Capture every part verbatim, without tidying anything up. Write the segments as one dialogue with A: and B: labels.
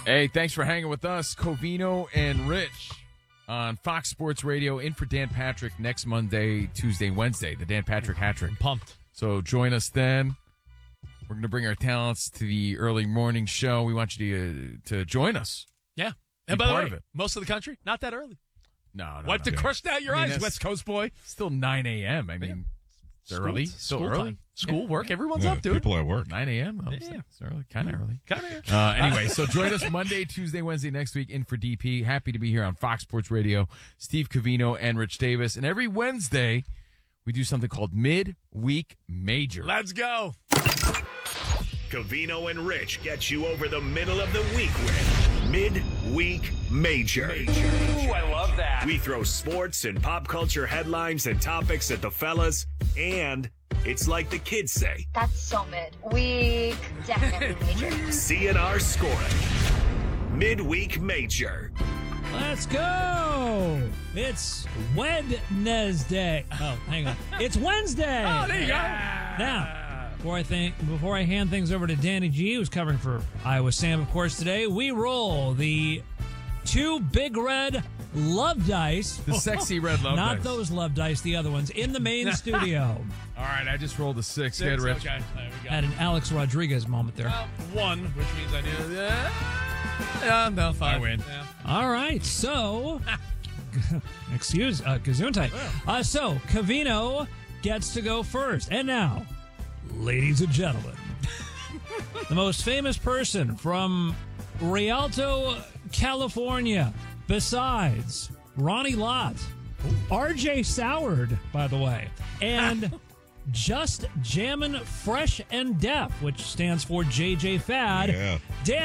A: Hey, thanks for hanging with us, Covino and Rich on Fox Sports Radio. In for Dan Patrick next Monday, Tuesday, Wednesday. The Dan Patrick hat trick.
B: I'm pumped.
A: So join us then. We're going to bring our talents to the early morning show. We want you to to join us.
B: Yeah.
A: Be
B: And by the
A: part
B: way,
A: of it.
B: most of the country, not that early.
A: No, no,
B: Wipe
A: no.
B: the crust out your
A: I mean,
B: eyes,
A: that's-
B: West Coast boy.
A: Still nine a.m. I mean, it's early. Still
B: School
A: early.
B: time. School, work, everyone's
C: Yeah,
B: up, dude.
C: people at work.
A: nine a.m. Oh,
B: Yeah.
A: It's early. Kind of early.
B: Kind of.
A: Uh, anyway, so join us Monday, Tuesday, Wednesday next week in for D P. Happy to be here on Fox Sports Radio. Steve Covino and Rich Davis. And every Wednesday, we do something called Mid-Week Major.
B: Let's go.
D: Covino and Rich get you over the middle of the week with Mid-Week Major.
E: Ooh, I love that.
D: We throw sports and pop culture headlines and topics at the fellas, and it's like the kids say.
F: That's so mid. Week, definitely major.
D: C N R scoring. Mid-Week Major.
G: Let's go! It's Wednesday. Oh, hang on. It's Wednesday.
B: Oh, there you go.
G: Now, before I think, before I hand things over to Danny G, who's covering for Iowa Sam, of course, today, we roll the two big red love dice.
A: The sexy red love
G: Not
A: dice.
G: those love dice, the other ones, in the main studio.
A: All right, I just rolled a six.
B: Six,
A: Good, Rich.
B: okay. There we go.
G: Had an Alex Rodriguez moment there.
B: Well, one, which means I knew. Yeah, yeah no, five.
A: I win.
B: Yeah.
G: All right, so excuse uh, Gesundheit. Uh, so Covino gets to go first, and now, ladies and gentlemen, the most famous person from Rialto, California, besides Ronnie Lott, R J Soward, by the way, and Just Jammin' Fresh and Deaf, which stands for J J Fad,
C: Yeah.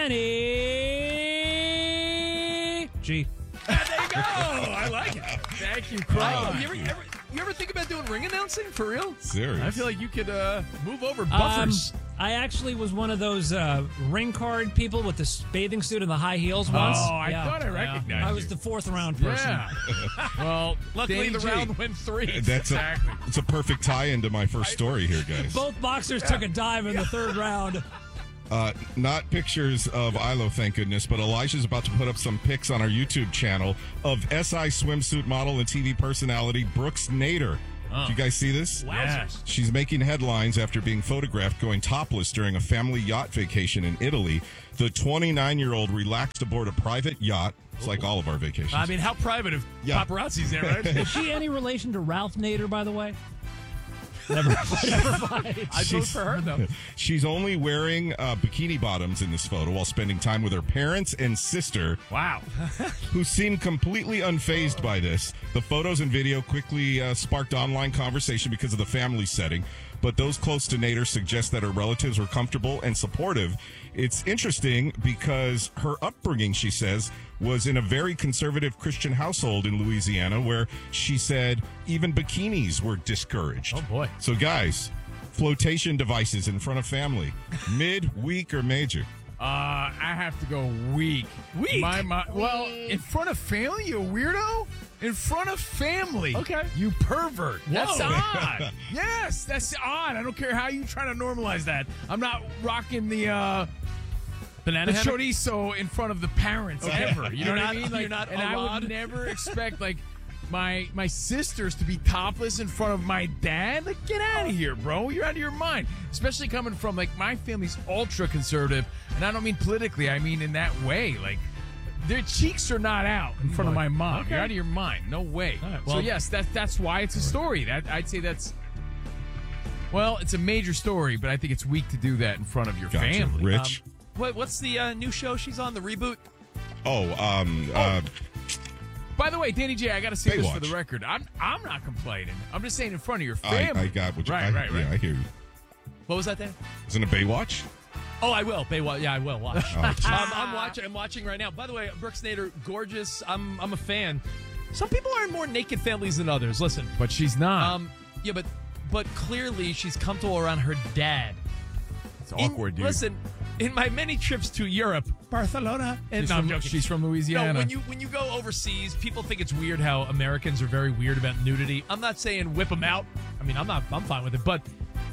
G: Danny G.
B: There you go. I like it.
A: Thank you,
B: Oh,
A: Crow.
B: you, ever, you, ever, you ever think about doing ring announcing for real?
C: Serious.
A: I feel like you could uh,
B: Move over
G: Um,
B: buffers.
G: I actually was one of those uh, ring card people with the bathing suit and the high heels once.
A: Oh, I
G: Yeah.
A: thought I recognized
G: I was
A: you.
G: the fourth round person.
A: Yeah. Well,
B: Luckily,
A: Danny
B: the
A: G.
B: round went three.
C: That's
A: Exactly.
C: a, it's a perfect tie-in to my first story here, guys.
G: Both boxers took a dive in the third round.
C: Uh, not pictures of Ilo, thank goodness, but Elijah's about to put up some pics on our YouTube channel of S I swimsuit model and T V personality Brooks Nader. Do you guys see this?
A: Yes.
C: She's making headlines after being photographed going topless during a family yacht vacation in Italy. The twenty-nine-year-old relaxed aboard a private yacht. It's like all of our vacations.
B: I mean, how private of
C: Yeah.
B: paparazzi's there, right?
G: Is she any relation to Ralph Nader, by the way? Never, never mind.
B: I vote
C: She's-
B: for her, though.
C: She's only wearing uh, bikini bottoms in this photo while spending time with her parents and sister,
A: Wow.
C: who seem completely unfazed by this. The photos and video quickly uh, sparked online conversation because of the family setting, but those close to Nader suggest that her relatives were comfortable and supportive. It's interesting because her upbringing, she says, was in a very conservative Christian household in Louisiana where she said even bikinis were discouraged.
B: Oh, boy.
C: So, guys, flotation devices in front of family, mid, week, or major?
A: Uh, I have to go weak.
B: Weak?
A: My, my, well, in front of family, you weirdo? In front of family.
B: Okay.
A: You pervert. That's
B: Whoa.
A: odd. Yes, that's odd. I don't care how you try to normalize that. I'm not rocking the uh
B: Banana
A: the
B: hammock?
A: chorizo in front of the parents ever. You know
B: You're
A: what
B: not-
A: I mean?
B: you're not
A: and I
B: allowed?
A: would never expect like my my sisters to be topless in front of my dad. Like, get out of here, bro. You're out of your mind. Especially coming from like my family's ultra conservative, and I don't mean politically. I mean in that way. Like, their cheeks are not out in front of my mom.
B: Okay.
A: You're out of your mind. No way.
B: All right,
A: so
B: well-
A: yes, that that's why it's a story. That I'd say that's. Well, it's a major story, but I think it's weak to do that in front of your
C: Gotcha.
A: family.
C: Rich?
B: Um, what, what's the uh, new show she's on, the reboot?
C: oh, um, uh,
A: By the way, Danny J, I got to say this for
C: Baywatch.
A: the record. I'm I'm not complaining. I'm just saying in front of your
C: I,
A: family.
C: I got what you
A: right,
C: I,
A: right, right.
C: Yeah, I hear you.
B: What was that, Dan?
C: Isn't it Baywatch?
B: Oh, I will. Baywatch. Yeah, I will watch.
C: Oh,
B: um, I'm watching. I'm watching right now. By the way, Brooks Nader, gorgeous. I'm I'm a fan. Some people are in more naked families than others. Listen,
A: But she's not.
B: um, yeah, but but clearly she's comfortable around her dad.
A: it's
B: In-
A: awkward, dude.
B: Listen, in my many trips to Europe, Barcelona, and
A: she's,
B: no, I'm
A: from,
B: joking.
A: she's from Louisiana.
B: No, when you when you go overseas, people think it's weird how Americans are very weird about nudity. I'm not saying whip them out. I mean, I'm not. I'm fine with it. But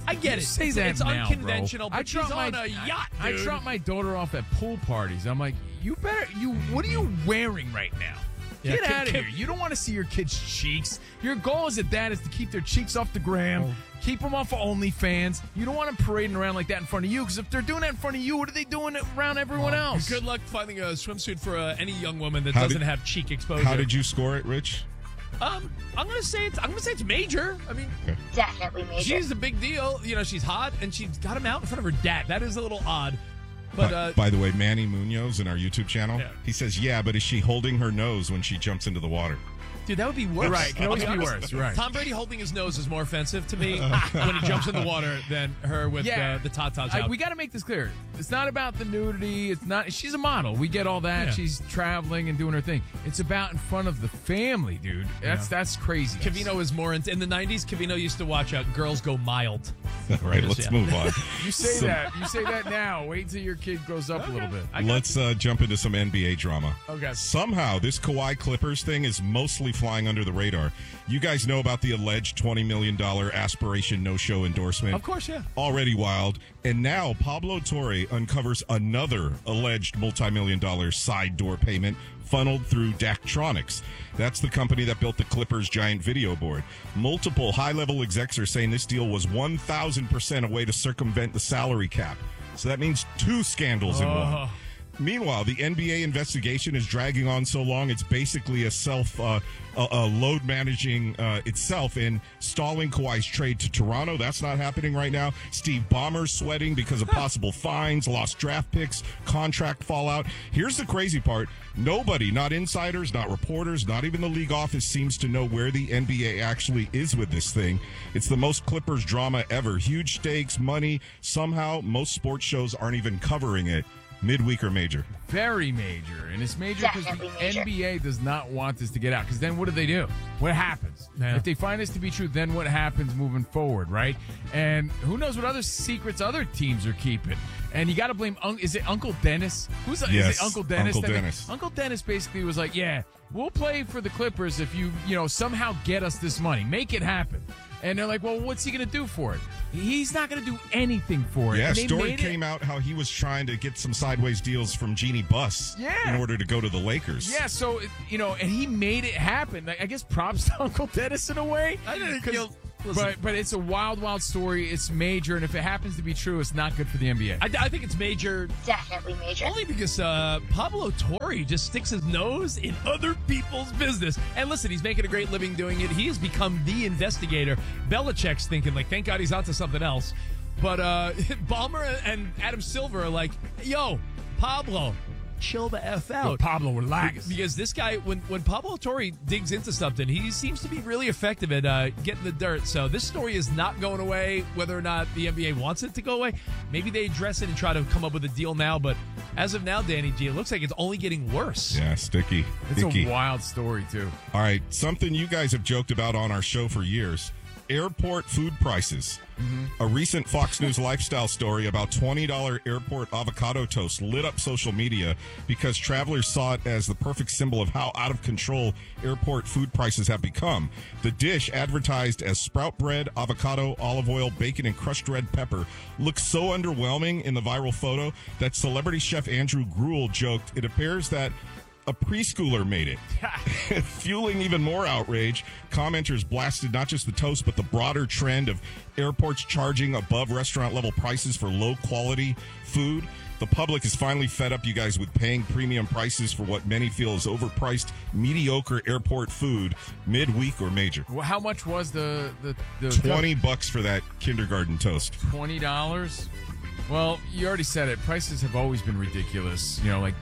B: I get
A: You
B: it.
A: say
B: it's,
A: that
B: it's
A: now,
B: unconventional,
A: bro. I
B: but she's
A: drop
B: on
A: my-
B: a yacht,
A: I,
B: dude.
A: I drop my daughter off at pool parties. I'm like, you better. You. What are you wearing right now?
B: Yeah,
A: Get
B: Kim-
A: out of
B: Kim-
A: here. You don't want to see your kids' cheeks. Your goal as a dad is to keep their cheeks off the gram,
B: Oh.
A: keep them off of OnlyFans. You don't want them parading around like that in front of you, because if they're doing that in front of you, what are they doing around everyone else?
B: Good luck finding a swimsuit for uh, any young woman that
C: How
B: doesn't
C: did-
B: have cheek exposure.
C: How did you score it, Rich?
B: Um, I'm gonna say it's. I'm gonna say it's major. I mean,
F: Definitely major.
B: she's a big deal. You know, she's hot and she's got him out in front of her dad. That is a little odd. But
C: by,
B: uh,
C: by the way, Manny Munoz in our YouTube channel,
B: Yeah.
C: he says, yeah, but is she holding her nose when she jumps into the water?
B: dude, that would be worse.
A: Right, it can always
B: I'll
A: be
B: honest.
A: worse, right.
B: Tom Brady holding his nose is more offensive to me when he jumps in the water than her with
A: Yeah.
B: uh, the tatas
A: I-
B: out.
A: we got to make this clear. It's not about the nudity. It's not. She's a model. We get all that.
B: Yeah.
A: She's traveling and doing her thing. It's about in front of the family, dude. That's that's crazy.
B: Cavino is more in, in the nineties. Cavino used to watch uh, Girls Go Mild.
C: All right, let's
B: yeah.
C: move on.
A: You say
C: Some-
A: that. You say that now. Wait till your kid grows up a little bit.
C: Let's uh, jump into some N B A drama.
A: Okay.
C: Somehow, this Kawhi Clippers thing is mostly flying under the radar. You guys know about the alleged twenty million dollars aspiration no-show endorsement?
B: Of course, yeah.
C: Already wild. And now Pablo Torre uncovers another alleged multi-million dollar side door payment funneled through Daktronics. That's the company that built the Clippers' giant video board. Multiple high-level execs are saying this deal was one thousand percent a way to circumvent the salary cap. So that means two scandals in one. Meanwhile, the N B A investigation is dragging on so long, it's basically a self, uh, a, a load managing uh, itself in stalling Kawhi's trade to Toronto. That's not happening right now. Steve Ballmer's sweating because of possible fines, lost draft picks, contract fallout. Here's the crazy part. Nobody, not insiders, not reporters, not even the league office seems to know where the N B A actually is with this thing. It's the most Clippers drama ever. Huge stakes, money. Somehow, most sports shows aren't even covering it. Midweek or major?
A: Very major, and it's major because the
F: Definitely major.
A: N B A does not want this to get out. Because then what do they do? What happens
B: Yeah.
A: if they find this to be true? Then what happens moving forward, right? And who knows what other secrets other teams are keeping? And you got to blame. Un- is it Uncle Dennis? Who's
C: Yes,
A: is it Uncle Dennis?
C: Uncle
A: that-
C: Dennis.
A: Uncle Dennis basically was like, "Yeah, we'll play for the Clippers if you, you know, somehow get us this money, make it happen." And they're like, "Well, what's he going to do for it? He's not going to do anything for it."
C: Yeah,
A: And they
C: story
A: made it-
C: came out how he was trying to get some sideways deals from Jeannie Buss
A: Yeah.
C: in order to go to the Lakers.
A: Yeah, so you know, and he made it happen. Like, I guess props to Uncle Dennis in a way.
B: I didn't
A: 'Cause-
B: feel- listen.
A: but but it's a wild, wild story. It's major, and if it happens to be true, it's not good for the N B A.
B: I, I think it's major
F: Definitely major.
B: only because uh, Pablo Torre just sticks his nose in other people's business. And listen, he's making a great living doing it. He has become the investigator. Belichick's thinking, like, thank God he's onto something else. But uh, Ballmer and Adam Silver are like, yo, Pablo, chill the F out.
A: Pablo, relax.
B: Because this guy, when, when Pablo Torre digs into something, he seems to be really effective at uh, getting the dirt. So this story is not going away, whether or not the N B A wants it to go away. Maybe they address it and try to come up with a deal now. But as of now, Danny G, it looks like it's only getting worse.
C: Yeah, sticky.
A: It's
C: Sticky.
A: a wild story too.
C: All right, something you guys have joked about on our show for years. Airport food prices. A recent Fox News lifestyle story about twenty dollars airport avocado toast lit up social media because travelers saw it as the perfect symbol of how out of control airport food prices have become. The dish, advertised as sprout bread, avocado, olive oil, bacon, and crushed red pepper, looks so underwhelming in the viral photo that celebrity chef Andrew Gruel joked, it appears that a preschooler made it. Fueling even more outrage, commenters blasted not just the toast, but the broader trend of airports charging above restaurant level prices for low quality food. The public is finally fed up, you guys, with paying premium prices for what many feel is overpriced, mediocre airport food, midweek or major.
A: Well, how much was the the, the
C: twenty bucks for that kindergarten toast.
A: Twenty dollars? Well, you already said it. Prices have always been ridiculous. You know, like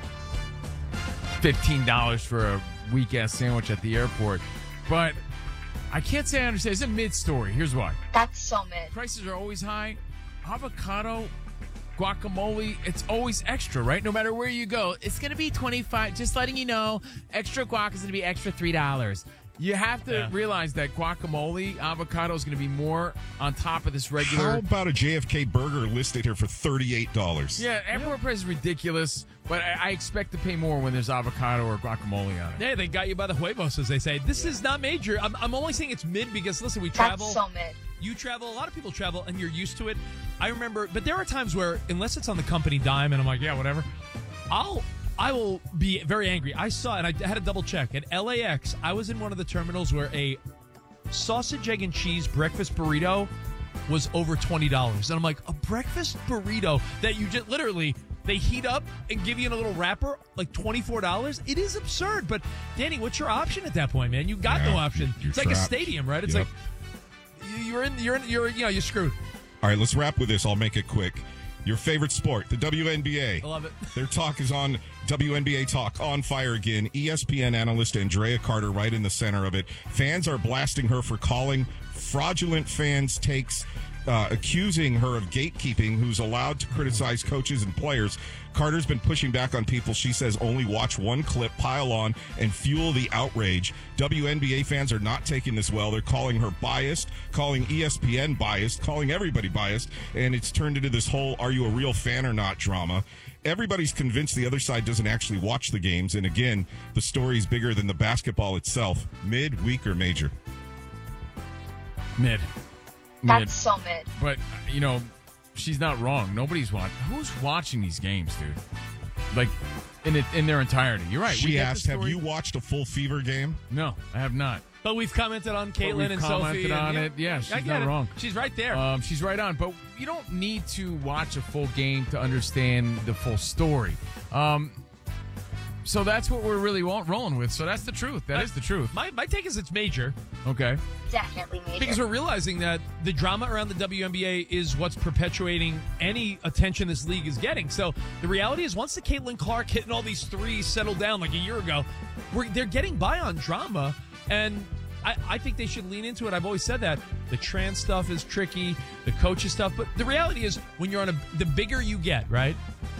A: fifteen dollars for a weak ass sandwich at the airport. But I can't say I understand. It's a mid story. Here's why.
F: That's so mid.
A: Prices are always high. Avocado, guacamole, it's always extra, right? No matter where you go, it's going to be twenty-five. Just letting you know, extra guac is going to be extra three dollars. You have to
B: Yeah.
A: realize that guacamole, avocado is going to be more on top of this regular.
C: How about a J F K burger listed here for thirty-eight dollars?
A: Yeah, airport price is ridiculous, but I, I expect to pay more when there's avocado or guacamole on it.
B: Yeah, they got you by the huevos, as they say. This is not major. I'm, I'm only saying it's mid because, listen, we travel.
F: That's so mid.
B: You travel, a lot of people travel, and you're used to it. I remember, but there are times where, unless it's on the company dime, and I'm like, yeah, whatever, I'll, I will be very angry. I saw, and I had to double check, at L A X, I was in one of the terminals where a sausage, egg, and cheese breakfast burrito was over twenty dollars. And I'm like, a breakfast burrito that you just literally, they heat up and give you in a little wrapper, like twenty-four dollars? It is absurd. But, Danny, what's your option at that point, man? You got
C: Yeah,
B: no option.
C: you're
B: It's like a
C: trapped.
B: stadium, right? It's
C: Yep.
B: like you're in, you're in, you're, you know, you're screwed.
C: All right, let's wrap with this. I'll make it quick. Your favorite sport, the W N B A.
B: I love it.
C: Their talk is on W N B A Talk on fire again. E S P N analyst Andrea Carter right in the center of it. Fans are blasting her for calling fraudulent fans takes, uh, accusing her of gatekeeping, who's allowed to criticize coaches and players. Carter's been pushing back on people she says only watch one clip, pile on, and fuel the outrage. W N B A fans are not taking this well. They're calling her biased, calling E S P N biased, calling everybody biased, and it's turned into this whole are you a real fan or not drama. Everybody's convinced the other side doesn't actually watch the games, and again, the story's bigger than the basketball itself. Mid, weak, or major?
A: Mid.
F: That's
A: Mid.
F: so mid.
A: But, you know, she's not wrong. Nobody's watching. Who's watching these games, dude? Like, in it, in their entirety. You're right. we
C: She
A: get the
C: asked, have
A: story.
C: you watched a full Fever game?
A: No, I have not.
B: But we've commented on Caitlin
A: we've
B: and
A: commented
B: Sophie.
A: on
B: and,
A: it. Yeah, she's
B: I get
A: not
B: it.
A: wrong.
B: She's right there.
A: Um, she's right on. But you don't need to watch a full game to understand the full story. Um, so that's what we're really wa- rolling with. So that's the truth. That
B: My-
A: is the truth.
B: my, my take is it's major.
A: Okay.
F: Definitely major.
B: Because we're realizing that the drama around the W N B A is what's perpetuating any attention this league is getting. So the reality is once the Caitlin Clark hitting all these threes settled down like a year ago, we're, they're getting by on drama. And I, I think they should lean into it. I've always said that. The trans stuff is tricky, the coaches stuff. But the reality is when you're on a, the bigger you get, right?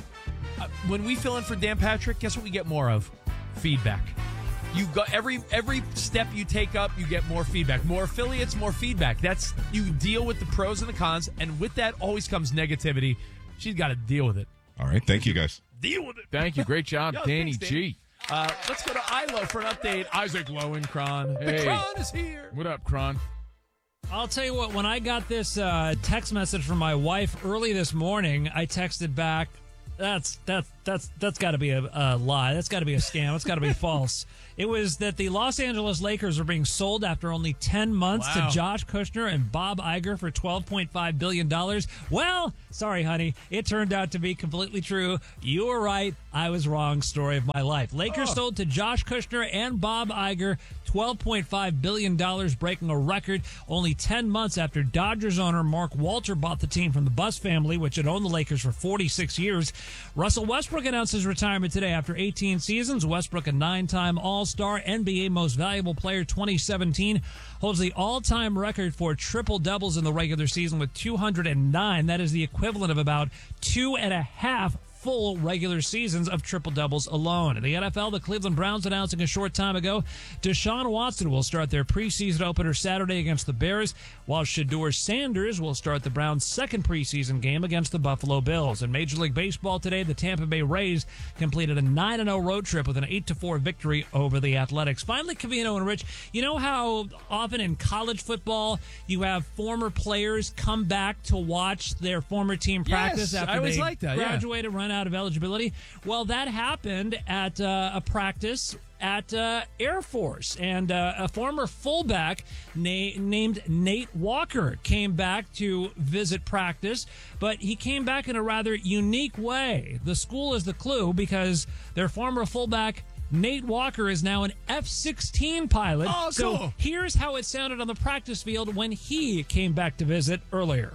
B: Uh, when we fill in for Dan Patrick, guess what we get more of? Feedback. You got every every step you take up, you get more feedback, more affiliates, more feedback. That's you deal with the pros and the cons, and with that always comes negativity. She's got to deal with it.
C: All right, thank you guys.
B: Deal with it.
A: Thank you. Great job,
B: Yo,
A: Danny
B: thanks,
A: G.
B: Uh, let's go to Ilo for an update. Isaac Lowenkron.
A: Hey.
B: The Kron is here.
A: What up, Kron?
G: I'll tell you what, when I got this uh, text message from my wife early this morning, I texted back, that's that's that's that's got to be a, a lie. That's got to be a scam. It's got to be false. It was that the Los Angeles Lakers are being sold after only ten months
B: Wow.
G: to Josh Kushner and Bob Iger for twelve point five billion dollars. Well, sorry, honey. It turned out to be completely true. You were right. I was wrong. Story of my life. Lakers
B: Oh.
G: sold to Josh Kushner and Bob Iger twelve point five billion dollars, breaking a record only ten months after Dodgers owner Mark Walter bought the team from the Buss family, which had owned the Lakers for forty-six years. Russell Westbrook announced his retirement today after eighteen seasons. Westbrook, a nine-time All-Star, N B A Most Valuable Player twenty seventeen, holds the all-time record for triple-doubles in the regular season with two hundred nine. That is the equivalent of about two and a half full regular seasons of triple-doubles alone. In the N F L, the Cleveland Browns announcing a short time ago Deshaun Watson will start their preseason opener Saturday against the Bears, while Shedeur Sanders will start the Browns' second preseason game against the Buffalo Bills. In Major League Baseball today, the Tampa Bay Rays completed a nine and oh road trip with an eight to four victory over the Athletics. Finally, Covino and Rich, you know how often in college football you have former players come back to watch their former team practice
B: Yes,
G: after
B: I always
G: they
B: like that, yeah.
G: graduated, run out of eligibility? Well, that happened at uh, a practice at uh, Air Force, and uh, a former fullback na- named Nate Walker came back to visit practice, but he came back in a rather unique way. The school is the clue because their former fullback Nate Walker is now an F sixteen pilot.
B: Oh,
G: so
B: cool.
G: here's how it sounded on the practice field when he came back to visit earlier.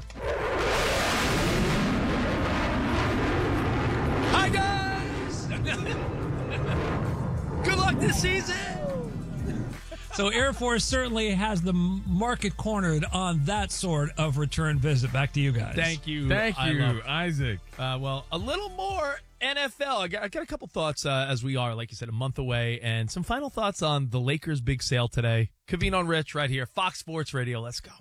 B: Hi, guys. Good luck this season.
G: So Air Force certainly has the market cornered on that sort of return visit. Back to you guys.
B: Thank you.
A: Thank
B: I
A: you,
B: love-
A: Isaac.
B: Uh, well, a little more N F L. I got, I got a couple thoughts uh, as we are, like you said, a month away, and some final thoughts on the Lakers' big sale today. Covino and Rich right here, Fox Sports Radio. Let's go.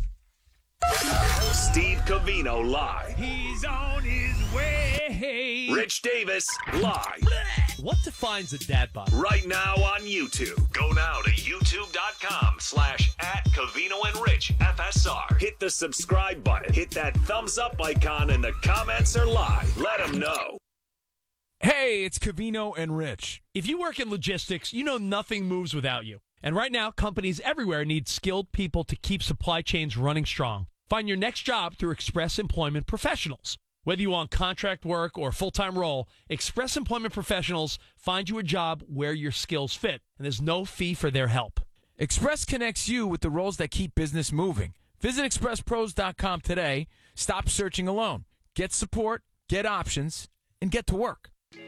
D: Steve Covino live.
B: He's on his way.
D: Rich Davis live.
B: What defines a dad bod?
D: Right now on YouTube. Go now to youtube.com slash at Covino and Rich F S R. Hit the subscribe button. Hit that thumbs up icon, and the comments are live. Let them know.
A: Hey, it's Covino and Rich.
B: If you work in logistics, you know nothing moves without you. And right now, companies everywhere need skilled people to keep supply chains running strong. Find your next job through Express Employment Professionals. Whether you want contract work or full-time role, Express Employment Professionals find you a job where your skills fit, and there's no fee for their help.
A: Express connects you with the roles that keep business moving. Visit express pros dot com today. Stop searching alone. Get support, get options, and get to work.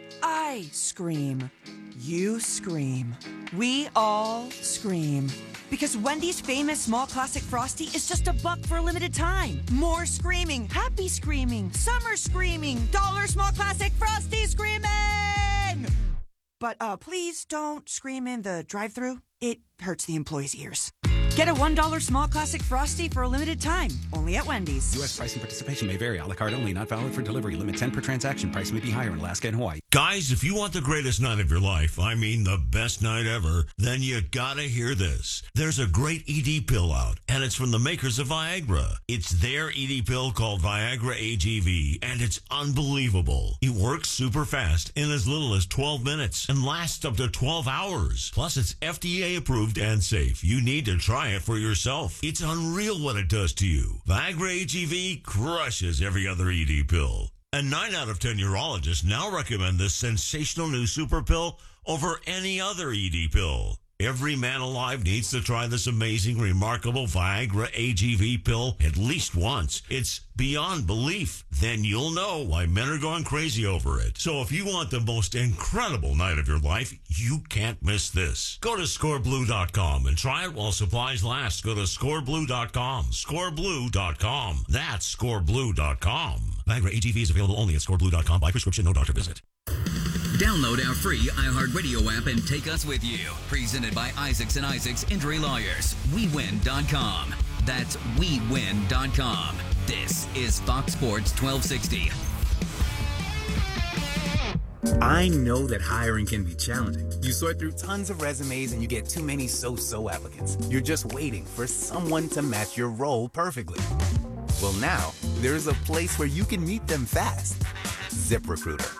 H: I scream. You scream. We all scream. Because Wendy's famous small classic Frosty is just a buck for a limited time. More screaming, happy screaming, summer screaming, dollar small classic Frosty screaming! But uh, please don't scream in the drive-thru. It hurts the employees' ears. Get a one dollar small classic Frosty for a limited time, only at Wendy's.
I: U S price and participation may vary. A la carte only, not valid for delivery. Limit ten per transaction. Price may be higher in Alaska and Hawaii.
J: Guys, if you want the greatest night of your life, I mean the best night ever, then you gotta hear this. There's a great E D pill out, and it's from the makers of Viagra. It's their E D pill called Viagra A G V, and it's unbelievable. It works super fast in as little as twelve minutes and lasts up to twelve hours. Plus, it's F D A approved and safe. You need to try it for yourself. It's unreal what it does to you. Viagra A G V crushes every other E D pill. And nine out of ten urologists now recommend this sensational new super pill over any other E D pill. Every man alive needs to try this amazing, remarkable Viagra A G V pill at least once. It's beyond belief. Then you'll know why men are going crazy over it. So if you want the most incredible night of your life, you can't miss this. Go to score blue dot com and try it while supplies last. Go to score blue dot com. score blue dot com. That's score blue dot com. Viagra A G V is available only at score blue dot com by prescription, no doctor visit.
K: Download our free iHeartRadio app and take us with you. Presented by Isaacs and Isaacs Injury Lawyers. we win dot com. That's we win dot com. This is Fox Sports twelve sixty.
L: I know that hiring can be challenging. You sort through tons of resumes and you get too many so-so applicants. You're just waiting for someone to match your role perfectly. Well, now, there's a place where you can meet them fast. ZipRecruiter.